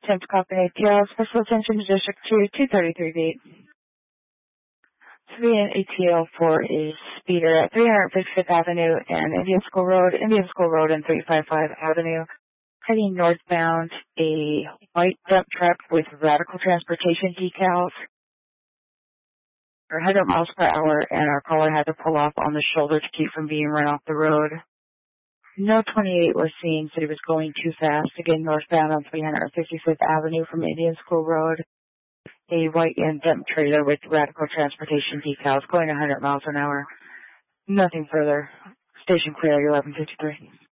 Thames Company ATL, special attention to District 2, 233B. To be an ATL for a speeder at 355th Avenue and Indian School Road and 355 Avenue, heading northbound, a white dump truck with Radical Transportation decals, or 100 miles per hour, and our caller had to pull off on the shoulder to keep from being run off the road. No 28 was seen, so he was going too fast. Again, northbound on 355th Avenue from Indian School Road. A white and dump trailer with Radical Transportation decals going 100 miles an hour. Nothing further. Station clear, 1153.